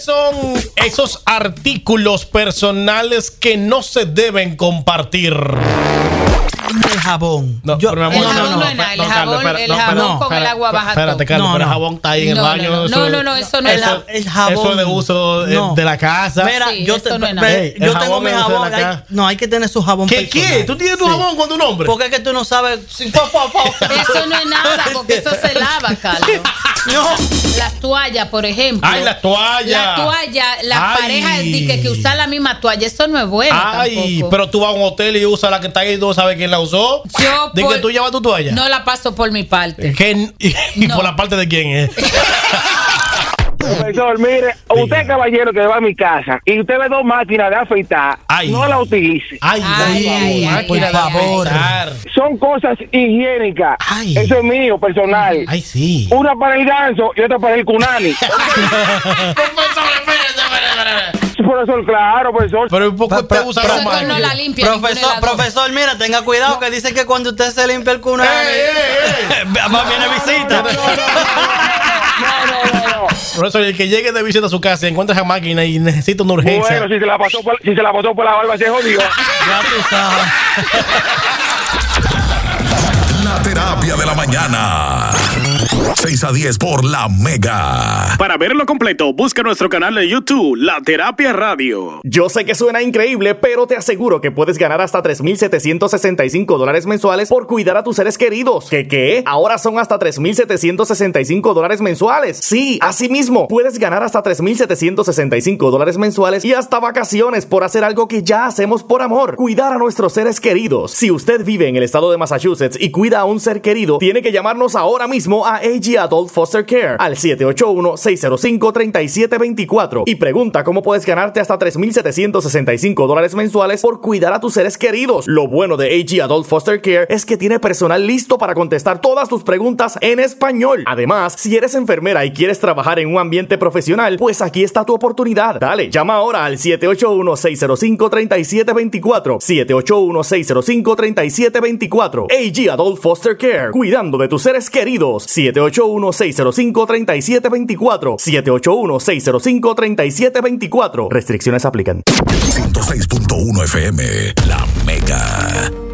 Son esos artículos personales que no se deben compartir. El jabón. No, El jabón no es nada. El jabón con el agua baja. Espérate, Carlos, pero el jabón está ahí en el baño. No, eso no es nada. El jabón. Eso es de uso de la casa. Mira, Sí, yo eso no es nada. yo tengo mi jabón. No, hay que tener su jabón ¿Qué? personal. ¿Tú tienes tu jabón con tu nombre? Porque es que tú no sabes. Eso no es nada, porque eso se lava, Carlos. No. Las toallas, por ejemplo. Ay, las toallas. Las toallas, las Ay. parejas que usan la misma toalla, eso no es bueno. Ay, tampoco. pero tú vas a un hotel y usas la que está ahí y no sabes quién la usó. Yo ¿De que tú llevas tu toalla? no la paso por mi parte. ¿Y No. por la parte de quién es? Profesor, mire, usted caballero que va a mi casa y usted ve dos máquinas de afeitar, Ay. no la utilice. Ay, por favor. Son cosas higiénicas. Ay. Eso es mío, personal. Ay, sí. Una para el ganso y otra para el kunani. Profesor, claro, profesor. Pero un poco te usa la Profesor, no la limpia. Profesor, mira, tenga cuidado que dice que cuando usted se limpia el cunani, más viene visita. No. Por eso el que llegue de visita a su casa y encuentra esa máquina y necesita una urgencia. Bueno, si se la pasó por la barba, se jodió. Ya tú sabes. La terapia de la mañana. 6 a 10 por La Mega. Para verlo completo, busca nuestro canal de YouTube, La Terapia Radio. Yo sé que suena increíble, pero te aseguro que puedes ganar hasta $3,765 mensuales por cuidar a tus seres queridos. ¿Qué? Ahora son hasta $3,765 mensuales. Sí, así mismo, puedes ganar hasta $3,765 mensuales y hasta vacaciones por hacer algo que ya hacemos por amor: cuidar a nuestros seres queridos. Si usted vive en el estado de Massachusetts y cuida a un ser querido, tiene que llamarnos ahora mismo a AG Adult Foster Care al 781-605-3724 y pregunta cómo puedes ganarte hasta $3,765 mensuales por cuidar a tus seres queridos. Lo bueno de AG Adult Foster Care es que tiene personal listo para contestar todas tus preguntas en español. Además, si eres enfermera y quieres trabajar en un ambiente profesional, pues aquí está tu oportunidad. Dale, llama ahora al 781-605-3724. 781-605-3724. AG Adult Foster Care, cuidando de tus seres queridos. 781-605-3724. 781-605-3724. Restricciones aplican. 106.1 FM, La Mega.